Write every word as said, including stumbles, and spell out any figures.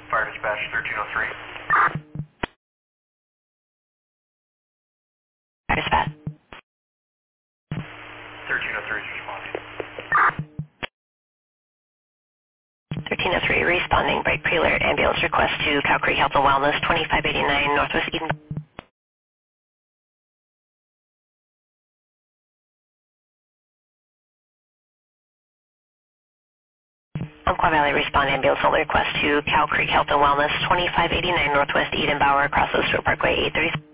Fire dispatch thirteen oh three. Fire dispatch. thirteen oh three is responding. thirteen oh three responding. Bright pre-alert ambulance request to Cow Creek Health and Wellness, twenty-five eighty-nine Northwest Eden. Umpqua Valley respond ambulance only request to Cow Creek Health and Wellness, twenty-five eighty-nine Northwest Eden Bower, across Oster Parkway, eight thirty.